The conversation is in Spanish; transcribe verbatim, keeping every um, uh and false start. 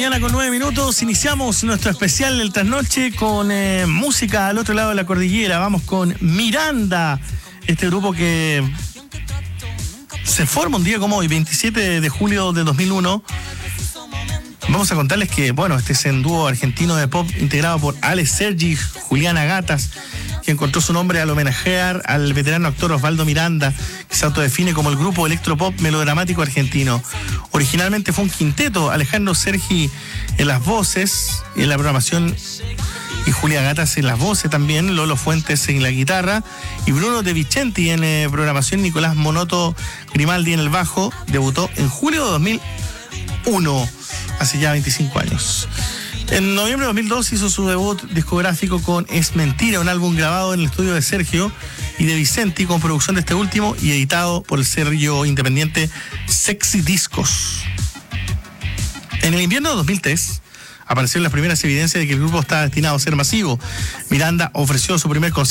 Mañana con nueve minutos iniciamos nuestro especial del trasnoche con eh, música al otro lado de la cordillera. Vamos con Miranda, este grupo que se forma un día como hoy, veintisiete de julio de dos mil uno. Vamos a contarles que, bueno, este es un dúo argentino de pop integrado por Alex Sergi, Juliana Gatas, que encontró su nombre al homenajear al veterano actor Osvaldo Miranda, que se autodefine como el grupo electropop melodramático argentino. Originalmente fue un quinteto, Alejandro Sergi en las voces, en la programación, y Julia Gatas en las voces también, Lolo Fuentes en la guitarra, y Bruno De Vicenti en eh, programación, Nicolás Monoto Grimaldi en el bajo. Debutó en julio de dos mil uno, hace ya veinticinco años. En noviembre de dos mil dos hizo su debut discográfico con Es Mentira, un álbum grabado en el estudio de Sergio y de Vicenti con producción de este último y editado por el sello independiente Sexy Discos. En el invierno de dos mil tres aparecieron las primeras evidencias de que el grupo estaba destinado a ser masivo. Miranda ofreció su primer concierto